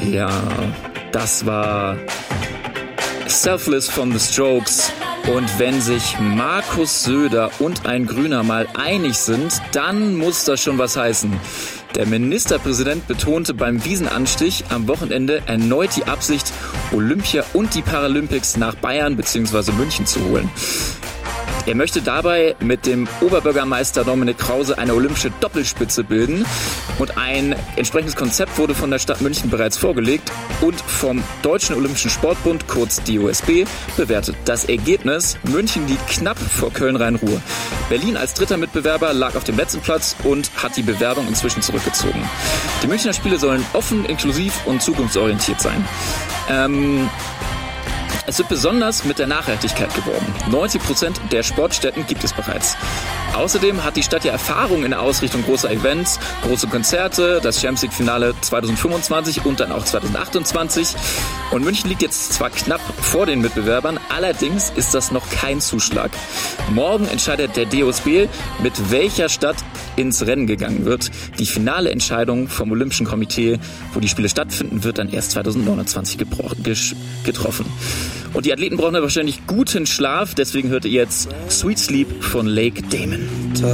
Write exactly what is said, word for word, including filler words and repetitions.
Ja, das war Selfless von The Strokes. Und wenn sich Markus Söder und ein Grüner mal einig sind, dann muss das schon was heißen. Der Ministerpräsident betonte beim Wiesenanstich am Wochenende erneut die Absicht, Olympia und die Paralympics nach Bayern bzw. München zu holen. Er möchte dabei mit dem Oberbürgermeister Dominik Krause eine olympische Doppelspitze bilden und ein entsprechendes Konzept wurde von der Stadt München bereits vorgelegt und vom Deutschen Olympischen Sportbund, kurz D O S B, bewertet. Das Ergebnis: München liegt knapp vor Köln-Rhein-Ruhr. Berlin als dritter Mitbewerber lag auf dem letzten Platz und hat die Bewerbung inzwischen zurückgezogen. Die Münchner Spiele sollen offen, inklusiv und zukunftsorientiert sein. Ähm... Es wird besonders mit der Nachhaltigkeit geworben. neunzig Prozent der Sportstätten gibt es bereits. Außerdem hat die Stadt ja Erfahrung in der Ausrichtung großer Events, große Konzerte, das Champions League Finale zwanzig fünfundzwanzig und dann auch zwanzig achtundzwanzig. Und München liegt jetzt zwar knapp vor den Mitbewerbern, allerdings ist das noch kein Zuschlag. Morgen entscheidet der D O S B, mit welcher Stadt ins Rennen gegangen wird. Die finale Entscheidung vom Olympischen Komitee, wo die Spiele stattfinden, wird dann erst zwanzig neunundzwanzig gebro- gesch- getroffen. Und die Athleten brauchen ja wahrscheinlich guten Schlaf, deswegen hört ihr jetzt Sweet Sleep von Lake Damon.